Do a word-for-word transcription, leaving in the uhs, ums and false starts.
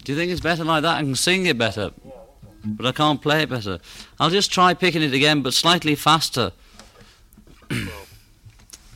Do you think it's better like that? I can sing it better, but I can't play it better. I'll just try picking it again, but slightly faster.